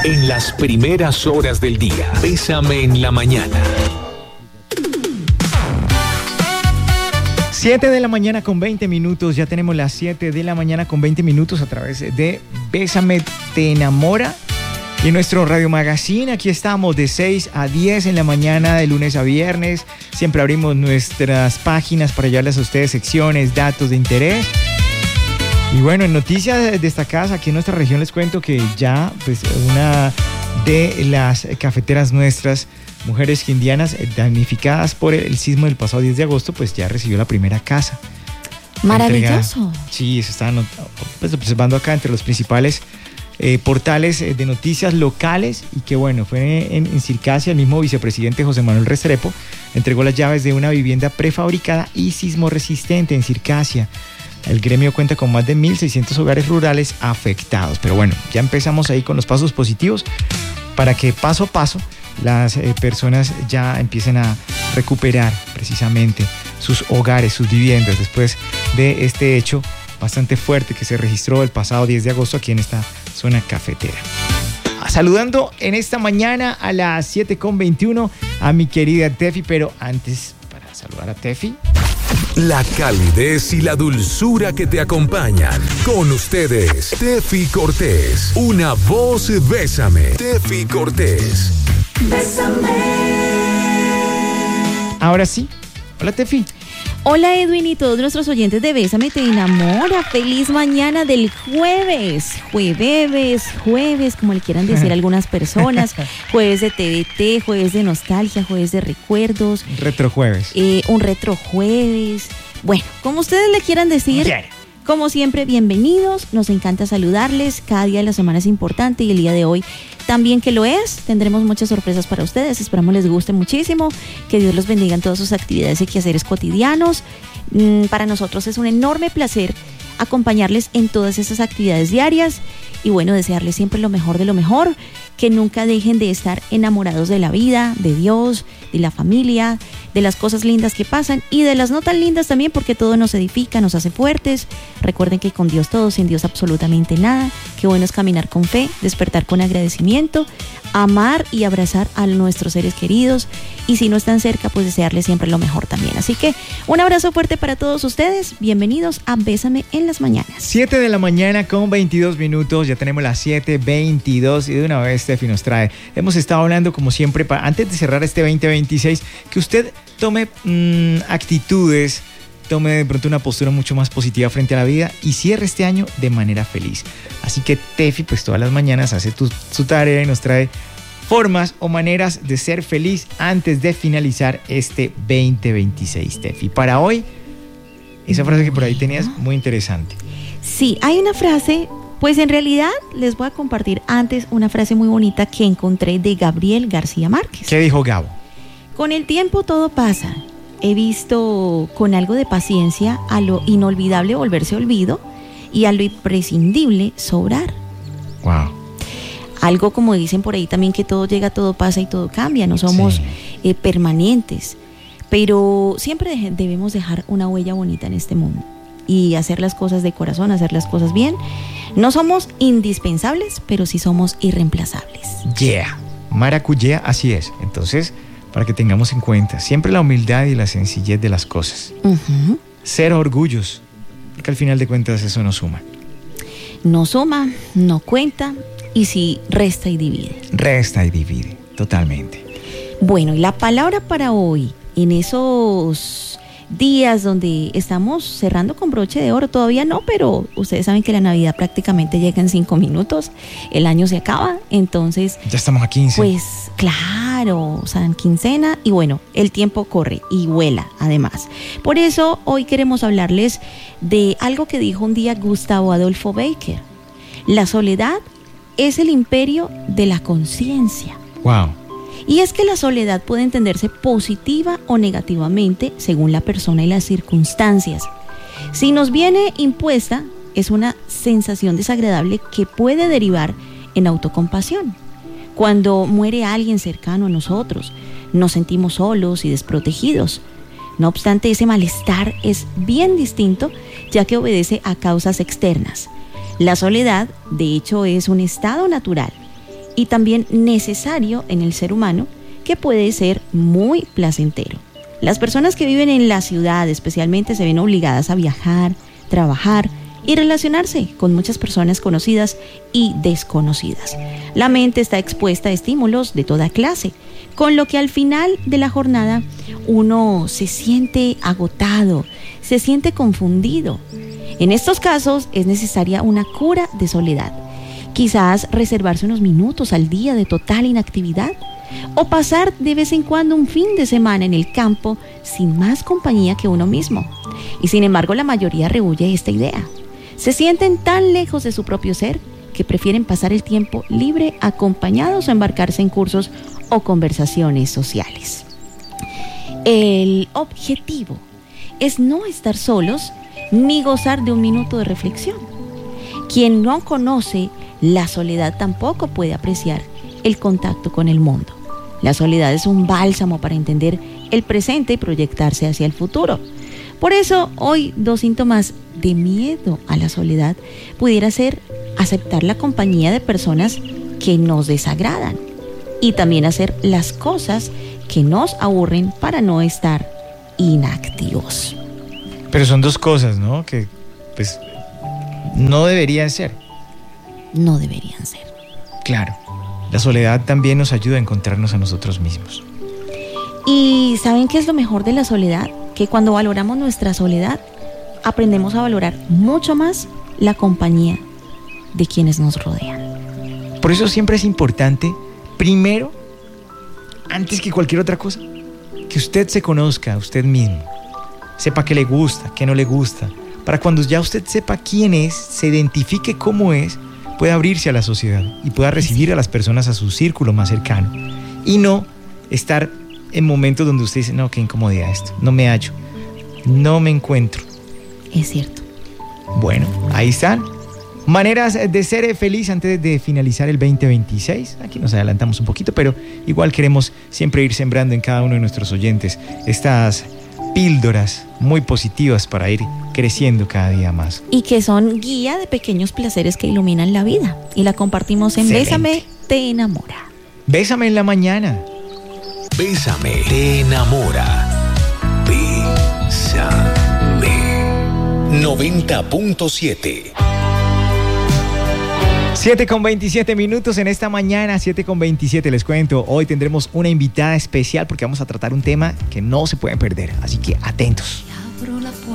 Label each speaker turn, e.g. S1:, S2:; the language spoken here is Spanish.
S1: En las primeras horas del día, Bésame en la mañana.
S2: 7 de la mañana con 20 minutos, ya tenemos las 7 de la mañana con 20 minutos a través de Bésame Te Enamora. Y en nuestro Radio Magazine, aquí estamos de 6 a 10 en la mañana, de lunes a viernes. Siempre abrimos nuestras páginas para llevarles a ustedes secciones, datos de interés. Y bueno, en noticias destacadas aquí en nuestra región les cuento que ya pues, una de las cafeteras nuestras, Mujeres Quindianas, damnificadas por el sismo del pasado 10 de agosto, pues ya recibió la primera casa.
S3: Maravilloso.
S2: Sí, se está pues, observando acá entre los principales portales de noticias locales, y que bueno, fue en Circasia. El mismo vicepresidente José Manuel Restrepo entregó las llaves de una vivienda prefabricada y sismo resistente en Circasia. El gremio cuenta con más de 1.600 hogares rurales afectados. Pero bueno, ya empezamos ahí con los pasos positivos para que paso a paso las personas ya empiecen a recuperar precisamente sus hogares, sus viviendas, después de este hecho bastante fuerte que se registró el pasado 10 de agosto aquí en esta zona cafetera. Saludando en esta mañana a las 7:21 a mi querida Tefi, pero antes, para saludar a Tefi,
S1: la calidez y la dulzura que te acompañan. Con ustedes, Tefi Cortés. Una voz Bésame. Tefi Cortés.
S4: Bésame.
S2: Ahora sí. Hola, Tefi.
S3: Hola, Edwin, y todos nuestros oyentes de Bésame Te Enamora. Feliz mañana del jueves. Jueves, como le quieran decir algunas personas. Jueves de TVT, jueves de nostalgia, jueves de recuerdos.
S2: Retrojueves.
S3: Un retrojueves. Bueno, como ustedes le quieran decir.
S2: Yeah.
S3: Como siempre, bienvenidos. Nos encanta saludarles. Cada día de la semana es importante y el día de hoy también que lo es. Tendremos muchas sorpresas para ustedes. Esperamos les guste muchísimo. Que Dios los bendiga en todas sus actividades y quehaceres cotidianos. Para nosotros es un enorme placer acompañarles en todas esas actividades diarias. Y bueno, desearles siempre lo mejor de lo mejor. Que nunca dejen de estar enamorados de la vida, de Dios, de la familia, de las cosas lindas que pasan y de las no tan lindas también, porque todo nos edifica, nos hace fuertes. Recuerden que con Dios todo, sin Dios absolutamente nada. Qué bueno es caminar con fe, despertar con agradecimiento, amar y abrazar a nuestros seres queridos, y si no están cerca, pues desearles siempre lo mejor también. Así que un abrazo fuerte para todos ustedes. Bienvenidos a Bésame en las mañanas.
S2: 7 de la mañana con 22 minutos, ya tenemos las 7:22 y de una vez Tefi nos trae. Hemos estado hablando como siempre, antes de cerrar este 2026, que usted tome actitudes, tome de pronto una postura mucho más positiva frente a la vida y cierre este año de manera feliz. Así que Tefi pues todas las mañanas hace su tarea y nos trae formas o maneras de ser feliz antes de finalizar este 2026, Tefi. Para hoy, esa frase que por ahí tenías, muy interesante.
S3: Sí, hay una frase, pues en realidad les voy a compartir antes una frase muy bonita que encontré de Gabriel García Márquez.
S2: ¿Qué dijo Gabo?
S3: Con el tiempo todo pasa. He visto con algo de paciencia a lo inolvidable volverse olvido y a lo imprescindible sobrar.
S2: Wow.
S3: Algo como dicen por ahí también, que todo llega, todo pasa y todo cambia. No somos permanentes, pero siempre debemos dejar una huella bonita en este mundo y hacer las cosas de corazón, hacer las cosas bien. No somos indispensables, pero sí somos irreemplazables.
S2: Yeah, maracuyá, así es. Entonces, para que tengamos en cuenta siempre la humildad y la sencillez de las cosas. Uh-huh. Cero orgullos, porque al final de cuentas eso no suma.
S3: No suma, no cuenta, y sí resta y divide.
S2: Resta y divide, totalmente.
S3: Bueno, y la palabra para hoy, en esos días donde estamos cerrando con broche de oro, todavía no, pero ustedes saben que la Navidad prácticamente llega en 5 minutos, el año se acaba, entonces...
S2: Ya estamos a 15.
S3: Pues claro, o sea, en quincena, y bueno, el tiempo corre y vuela además. Por eso hoy queremos hablarles de algo que dijo un día Gustavo Adolfo Bécquer: la soledad es el imperio de la conciencia.
S2: Wow.
S3: Y es que la soledad puede entenderse positiva o negativamente según la persona y las circunstancias. Si nos viene impuesta, es una sensación desagradable que puede derivar en autocompasión. Cuando muere alguien cercano a nosotros, nos sentimos solos y desprotegidos. No obstante, ese malestar es bien distinto, ya que obedece a causas externas. La soledad, de hecho, es un estado natural y también necesario en el ser humano, que puede ser muy placentero. Las personas que viven en la ciudad especialmente se ven obligadas a viajar, trabajar y relacionarse con muchas personas conocidas y desconocidas. La mente está expuesta a estímulos de toda clase, con lo que al final de la jornada uno se siente agotado, se siente confundido. En estos casos es necesaria una cura de soledad. Quizás reservarse unos minutos al día de total inactividad, o pasar de vez en cuando un fin de semana en el campo sin más compañía que uno mismo. Y sin embargo, la mayoría rehúye esta idea. Se sienten tan lejos de su propio ser que prefieren pasar el tiempo libre acompañados o embarcarse en cursos o conversaciones sociales. El objetivo es no estar solos ni gozar de un minuto de reflexión. Quien no conoce la soledad tampoco puede apreciar el contacto con el mundo. La soledad es un bálsamo para entender el presente y proyectarse hacia el futuro. Por eso, hoy 2 síntomas de miedo a la soledad pudiera ser aceptar la compañía de personas que nos desagradan y también hacer las cosas que nos aburren para no estar inactivos.
S2: Pero son 2 cosas, ¿no? Que pues no deberían ser.
S3: No deberían ser.
S2: Claro. La soledad también nos ayuda a encontrarnos a nosotros mismos.
S3: ¿Y saben qué es lo mejor de la soledad? Que cuando valoramos nuestra soledad, aprendemos a valorar mucho más la compañía de quienes nos rodean.
S2: Por eso siempre es importante, primero, antes que cualquier otra cosa, que usted se conozca a usted mismo. Sepa qué le gusta, qué no le gusta. Para cuando ya usted sepa quién es, se identifique cómo es, pueda abrirse a la sociedad y pueda recibir a las personas a su círculo más cercano. Y no estar en momentos donde usted dice, no, qué incomodidad esto, no me hallo, no me encuentro.
S3: Es cierto.
S2: Bueno, ahí están. Maneras de ser feliz antes de finalizar el 2026. Aquí nos adelantamos un poquito, pero igual queremos siempre ir sembrando en cada uno de nuestros oyentes estas píldoras muy positivas para ir creciendo cada día más.
S3: Y que son guía de pequeños placeres que iluminan la vida. Y la compartimos en
S2: Excelente.
S3: Bésame, te enamora.
S2: Bésame en la mañana.
S1: Bésame, te enamora. Bésame. 90.7.
S2: 7:27 minutos en esta mañana, 7:27 les cuento. Hoy tendremos una invitada especial porque vamos a tratar un tema que no se pueden perder. Así que atentos.
S4: Abro la puerta